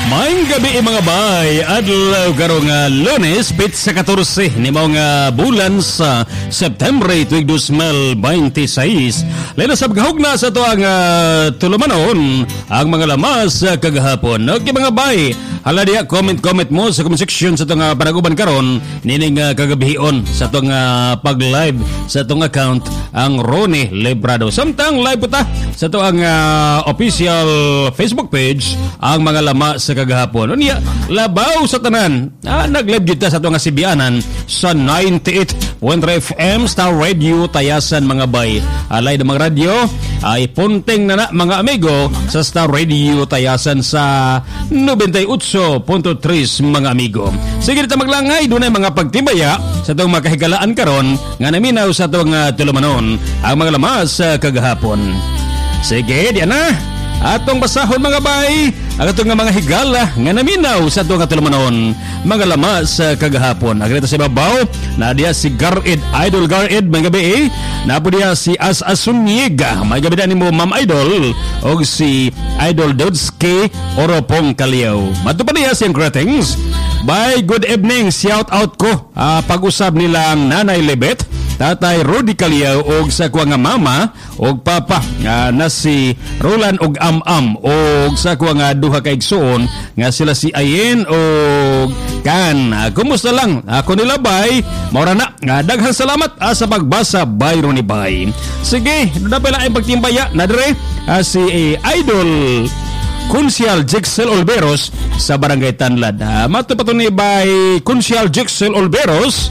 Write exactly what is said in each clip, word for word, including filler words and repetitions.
Maayong gabi mga bay, adlaw karong uh, Lunes, bit sa fourteen ni mao nga bulan sa September tuig twenty twenty-six. Lain sab gahog na sa to ang uh, tulumanon ang mga lamas uh, kagahapon. Okay mga bay, hala diha comment-comment mo sa comment section sa to nga panaguban karon nining uh, kagabihon sa to nga pag-live sa to nga account ang Ronnie Lebrado. Samtang live puta sa to ang uh, official Facebook page ang mga lama sa kagahapon. Unya, labaw sa tanan. Ah, nag-live dito sa ito nga Sibianan sa ninety-eight point three F M Star Radio Tayasan mga bay. Alay ng mga radyo ay punting na na mga amigo sa Star Radio Tayasan sa ninety-eight point three mga amigo. Sige dito maglangay, doon ay mga pagtibaya sa itong makahigalaan karon nga naminaw sa itong uh, tulumanon ang mga lamas sa uh, kagahapon. Sige, diyan na. Atong basahon mga bay ang atong nga mga higala nga naminaw sa atong katulumanon mga lamas sa kagahapon. Agrito sa ibabaw na diya si Gared Idol Gared mga gabi eh. Napo diya si As Asunyiga mga gabi na ni mo Ma'am Idol o si Idol Dodski Oropong Kaliyaw. Mato pa diya siyang greetings. Bye, good evening, shout out ko uh, pag-usab nilang Nanay Lebet, Tatay Rudy Kaliyaw og sa kuwa nga mama og papa uh, na si Roland og Am-Am og sa kuwa nga duha ka igsoon nga sila si Ayen og Kan. Uh, kumusta lang? Ako nila bay. Maura na. Uh, daghang salamat uh, sa pagbasa bay Ronnie Bay. Sige, na pala ay pagtimbaya na dire uh, si uh, Idol Kunsyal Jixel Olveros sa Barangay Tanlad. Uh, Matupatunay by Kunsyal Jixel Olveros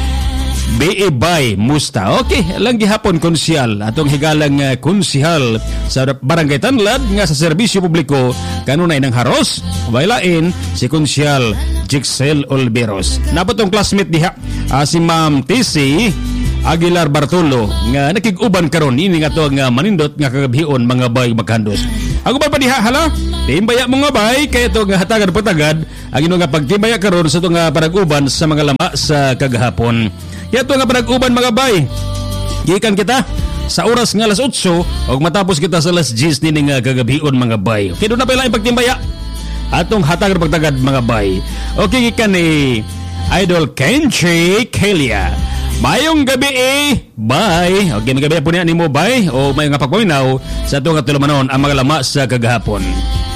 B A Bay Musta. Okay, lang gihapon konsyal atong higalang uh, konsyal sa Barangay Tanlad nga sa serbisyo publiko kanunay ng haros baylain si konsyal Jixel Olveros. Napatong classmate diha uh, si Ma'am T C Aguilar Bartolo nga nakig-uban karon ini nga to nga manindot nga kagabihon mga bay magkandos. Ako ba pa diha hala? Timbaya mo nga bay kay to nga hatagad patagad ang ino nga pagtimbaya karon sa to nga panag-uban sa mga lama sa kagahapon. Kaya ito nga panag-uban mga bay. Gikan kita sa oras nga alas eight o matapos kita sa alas ten nini nga kagabion mga bay. Okay, doon na pala yung pagtimbaya. Atong hatag pagtagad mga bay. Okay, gikan ni Idol Kenchi Kelia. Mayong gabi eh. Bye. Okay, mga gabi po niya ni mo bay. O may nga pagpaminaw sa itong katulumanon ang mga lama sa kagahapon.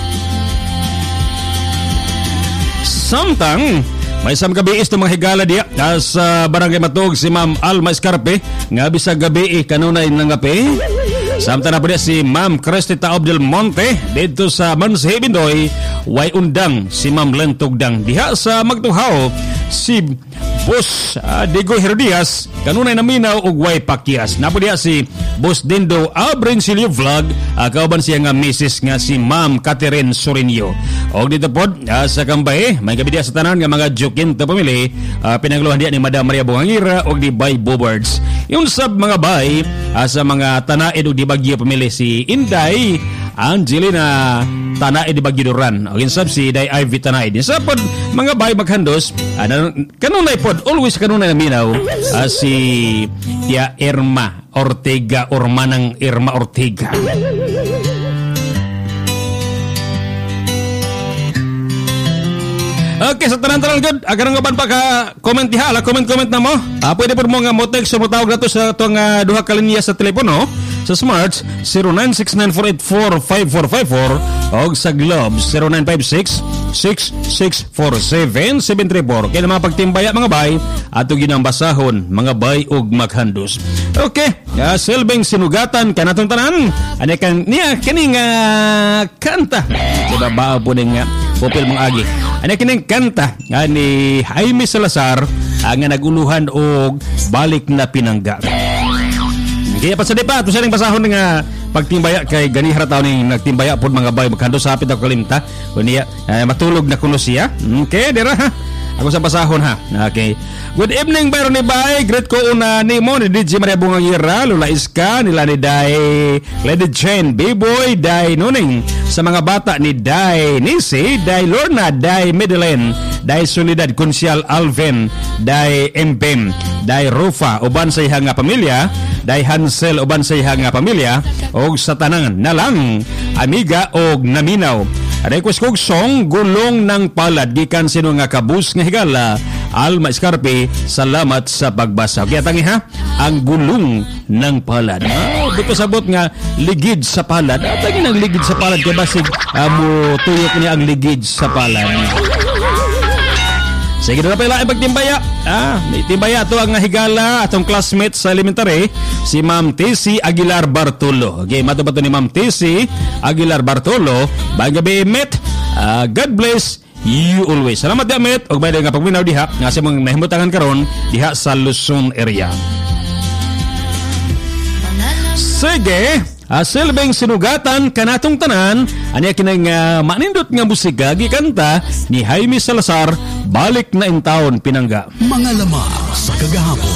Samtang may isang gabi is mga higala diya sa Barangay Matog si Ma'am Alma Escarpe nga bisag gabi kanunay nangape. Samtang na po diya si Ma'am Crestita Abdel Monte dito sa Mansi Bindoy way undang si Ma'am Lentugdang diha sa Magtuhaw si Boss uh, Diego Herodias kanunay naminaw og way pakyas. Napo diya si Boss Dindo Abrencilio Vlog uh, kauban siya nga misis nga si Ma'am Catherine Sorinio. Og dito pod uh, sa Kambay may gabi diya sa tanan nga mga jokinta pamili uh, pinangluhan diya ni Madam Maria Buhangira og di Bay Bobards. Yung sab mga bay uh, sa mga tanaid og di Bagyo pamili si Inday Angelina Tanaid di Bagyo Duran. Og yung sab si Day Ivy Tanaid. Sa pod mga bay maghandos uh, kanunay pod always kanunay naminaw uh, si Tia Irma Ortega or Manang Irma Ortega. Okay, sa tanan-tanan good. Agarang gaban pa ka comment diha, la comment-comment na mo. Ah, pwede po mo nga mo text mo tawag nato sa tong uh, duha ka linya sa telepono sa Smart zero nine six nine four eight four five four five four og sa Globe zero nine five six six six four seven seven three four. Kaya mga pagtimbaya mga bay ato ginang basahon mga bay og maghandos. Okay, uh, Selbeng sinugatan kanatong tanan. Ani kan niya kining uh, kanta. Diba ba po ning uh, popil mong agi. Ano kining kanta nga ni Jaime Salazar ang nga naguluhan og balik na pinangga. Kaya pa sa dipa, ito sa rin pasahon nga pagtimbaya kay ganihara tao ni nagtimbaya po mga bay magkando sa hapit ako kalimta. Kuniya, uh, matulog na kuno siya. Okay, dira ha. Ako sa pasahon ha. Okay. Good evening, Bayron ni Bay. Great ko una ni mo ni D J Maria Bungangira, Lula Iska, nila ni Day Lady Jane, B-Boy, Day Nuning. Sa mga bata ni Day Nisi, Day Lorna, Day Medellin, Day Solidad, Kunsyal Alvin, Day M P M, Day Rufa, uban sa ihang nga pamilya, Day Hansel, uban sa ihang nga pamilya, og sa tanang nalang, amiga og naminaw. request kong song Gulong ng Palad gikan sino nga kabus nga higala Alma Escarpe. Salamat sa pagbasa. Kaya tangi ha, ang Gulong ng Palad. Ah, buto sabot nga ligid sa palad. At tangi ng ligid sa palad kaya basig amo uh, tuyok niya ang ligid sa palad. Sige na pala ipagtimbaya. Ah, may timbaya to ang higala atong classmate sa elementary, si Ma'am Tessy Aguilar Bartolo. Okay, matubat ni Ma'am Tessy Aguilar Bartolo. Bagay gabi, Met. Uh, God bless you always. Salamat ya, Met. Og bayad nga pagminaw diha nga sa mga nahimutangan karon diha sa Luzon area. Sige, asilbeng sinugatan kanatong tanan anya kinang uh, manindot nga musika gikanta ni Jaime Salazar, Balik na in Town, Pinangga. Mga lamang sa kagahapon.